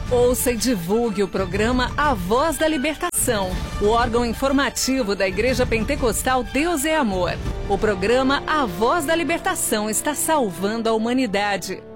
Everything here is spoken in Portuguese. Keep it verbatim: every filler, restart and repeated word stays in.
Ouça e divulgue o programa A Voz da Libertação, o órgão informativo da Igreja Pentecostal Deus é Amor. O programa A Voz da Libertação está salvando a humanidade.